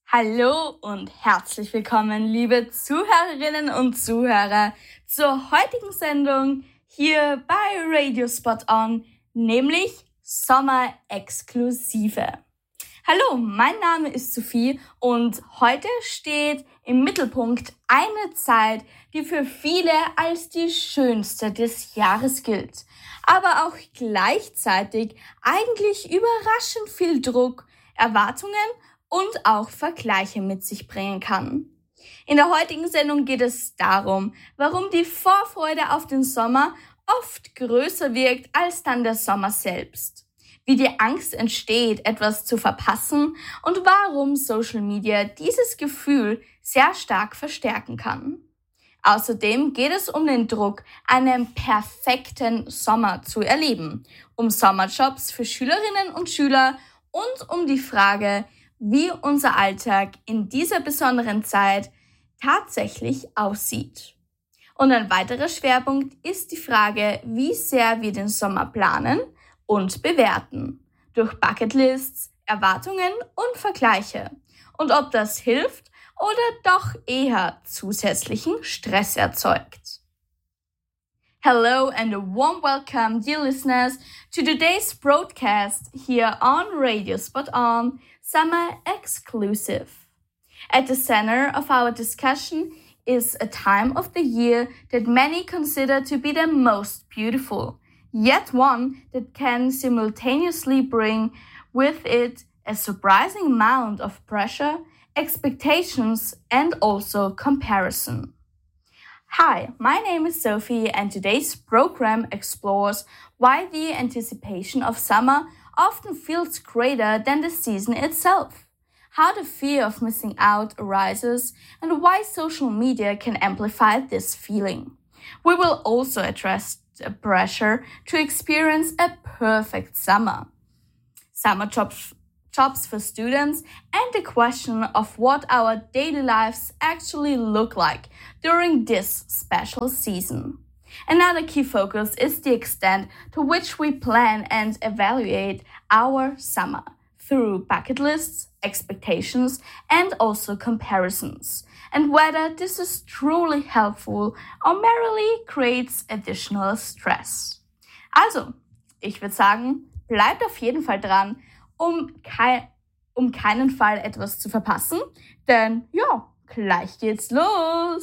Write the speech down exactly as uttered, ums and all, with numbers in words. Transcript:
Hallo und herzlich willkommen, liebe Zuhörerinnen und Zuhörer, zur heutigen Sendung hier bei Radio Spot On, nämlich Sommerexklusive. Hallo, mein Name ist Sophie und heute steht im Mittelpunkt eine Zeit, die für viele als die schönste des Jahres gilt, aber auch gleichzeitig eigentlich überraschend viel Druck, Erwartungen und auch Vergleiche mit sich bringen kann. In der heutigen Sendung geht es darum, warum die Vorfreude auf den Sommer oft größer wirkt als dann der Sommer selbst, wie die Angst entsteht, etwas zu verpassen und warum Social Media dieses Gefühl sehr stark verstärken kann. Außerdem geht es um den Druck, einen perfekten Sommer zu erleben, um Sommerjobs für Schülerinnen und Schüler und um die Frage, wie unser Alltag in dieser besonderen Zeit tatsächlich aussieht. Und ein weiterer Schwerpunkt ist die Frage, wie sehr wir den Sommer planen und bewerten, durch Bucketlists, Erwartungen und Vergleiche, und ob das hilft oder doch eher zusätzlichen Stress erzeugt. Hello and a warm welcome, dear listeners, to today's broadcast here on Radio Spot On, Summer Exclusive. At the center of our discussion is a time of the year that many consider to be the most beautiful, yet one that can simultaneously bring with it a surprising amount of pressure, expectations, and also comparison. Hi, my name is Sophie, and today's program explores why the anticipation of summer often feels greater than the season itself, how the fear of missing out arises, and why social media can amplify this feeling. We will also address the pressure to experience a perfect summer, summer jobs, jobs for students, and the question of what our daily lives actually look like during this special season. Another key focus is the extent to which we plan and evaluate our summer through bucket lists, expectations, and also comparisons, and whether this is truly helpful or merely creates additional stress. Also, ich würde sagen, bleibt auf jeden Fall dran, um, kei- um keinen Fall etwas zu verpassen, denn ja, gleich geht's los!